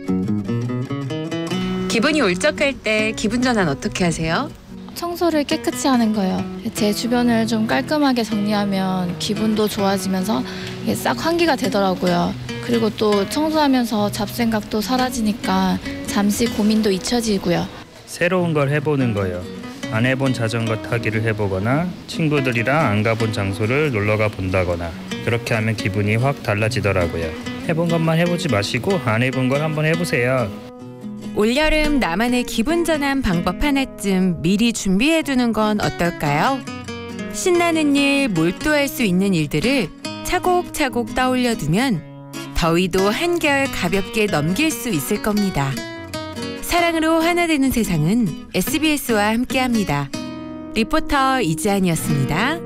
기분이 울적할 때 기분 전환 어떻게 하세요? 청소를 깨끗이 하는 거예요. 제 주변을 좀 깔끔하게 정리하면 기분도 좋아지면서 이게 싹 환기가 되더라고요. 그리고 또 청소하면서 잡생각도 사라지니까 잠시 고민도 잊혀지고요. 새로운 걸 해보는 거요. 안 해본 자전거 타기를 해보거나 친구들이랑 안 가본 장소를 놀러가 본다거나 그렇게 하면 기분이 확 달라지더라고요. 해본 것만 해보지 마시고 안 해본 걸 한번 해보세요. 올여름 나만의 기분 전환 방법 하나쯤 미리 준비해두는 건 어떨까요? 신나는 일, 몰두할 수 있는 일들을 차곡차곡 떠올려두면 더위도 한결 가볍게 넘길 수 있을 겁니다. 사랑으로 하나 되는 세상은 SBS와 함께합니다. 리포터 이지안이었습니다.